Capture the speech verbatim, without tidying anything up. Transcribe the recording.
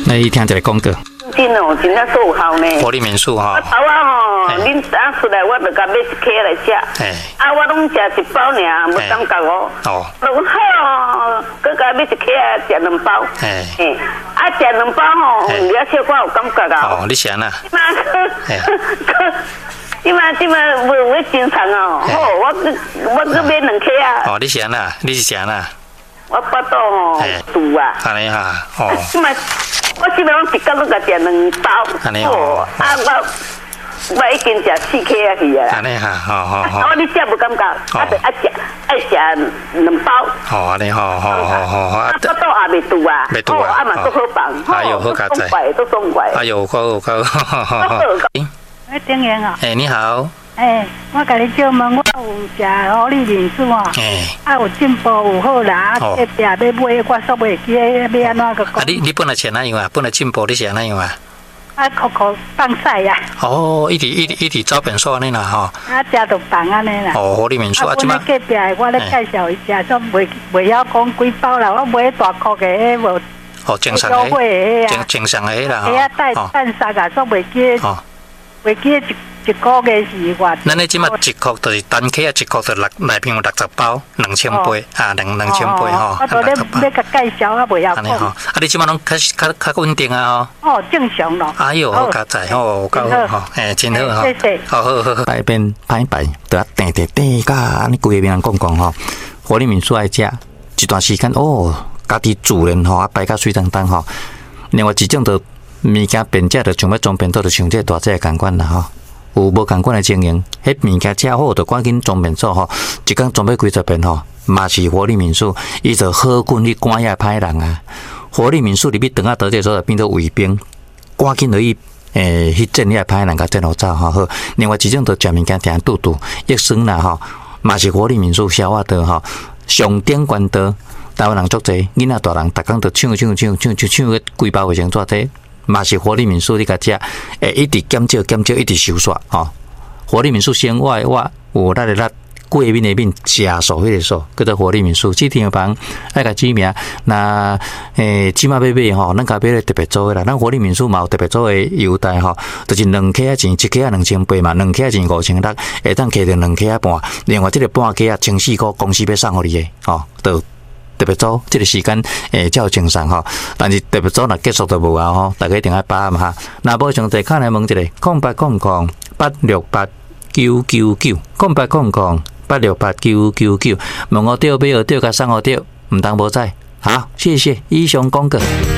来听一个广告。 真哦，真正奏效呢。 活力民宿哈。 我头啊吼，恁打出来，我就甲买一颗来食。哎。啊，我拢食一包尔，无感觉哦。哦。就好，佮甲买一颗啊，食两包。哎。哎。啊，食两包吼，了小可有感觉啊。 哦，你食哪？ 妈可。即马即马无有经常哦，好，我我搁买两颗啊。 哦，你食哪？你是食哪？ 我巴肚吼肚啊。 安尼哈，哦。 即马我即马拢一工都甲食两包。 安尼哦。 啊，我我已经食四颗啊去啊。 安尼哈，好好好。 啊，你食无感觉？啊，得爱食爱食两包。 好，安尼好好好好好。 啊，巴肚也未肚啊。 未肚啊。 啊嘛都好放。 哎呦，好佳哉。 都爽快。 哎呦，好好好。 哎，丁元啊！ 哎，你好。 哎，我甲你借问，我有食活力民宿哦。哎。啊，有进步有好啦，啊，这壁要买，我煞袂记要安怎个讲。 啊，你你本来吃哪样啊？本来进步你吃哪样啊？ 啊，酷酷放晒呀。 哦，一直一直一直招本数安尼啦吼。 啊，食就放安尼啦。 哦，活力民宿啊，即马。 隔壁我咧介绍一下，煞袂袂晓讲几包啦，我买大箍个迄无。 哦，正常诶。正正常诶啦。 哎呀，带蛋沙个煞袂记。哦。袂记一一个月是偌？ 咱咧即马一箍就是单克啊，一箍就六内面有六十包，两千杯啊，两两千杯吼。 啊，都咧咧甲介绍啊，袂晓讲。 啊，你即马拢较较较稳定啊吼。哦，正常咯。 哎呦，好佳哉吼，够好吼，哎，真好吼。 谢谢。 好好好好。摆边摆摆，得定定定，甲安尼规个面人讲讲吼，活力民宿爱食一段时间哦，家己煮咧吼，啊摆甲水当当吼。另外一种就物件变价，就像要装便当，就像这大只共款啦吼。有无共款的经营，迄物件食好就赶紧装便所吼，一工装要几十遍吼，嘛是活力民宿，伊就好滚去赶遐歹人啊。活力民宿入去等下倒这时候变做卫兵，赶紧落去诶去整遐歹人，甲整好走吼好。另外一种就食物件定肚肚益生啦吼，嘛是活力民宿消化道吼，上顶关道，台湾人足济，囡仔大人逐工就抢抢抢抢抢抢个几包卫生纸这。嘛是活力民宿，你甲食，会一直减少减少，一直收煞吼。活力民宿先外我有咱的咱过面的面食素迄个素，叫做活力民宿。这地方爱甲指名，那诶，起码买买吼，咱甲买咧特别做的啦。咱活力民宿嘛有特别做的优待吼，就是两克啊钱，一克啊两千八嘛，两克啊钱五千六，下当摕着两克啊半。另外这个半克啊，千四块公司要送互你的吼，都。特别早，这个时间诶，较正常吼。但是特别早若结束就无啊吼，大家一定要把握哈。那无上再看来问一个，空八空空八六八九九九，空八空空八六八九九九，问我钓买学钓甲送我钓，唔当无在。好，谢谢以上广告。